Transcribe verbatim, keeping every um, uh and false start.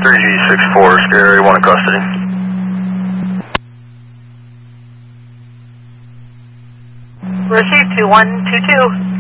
three G six four, Scary, one in custody. Receive two one two two.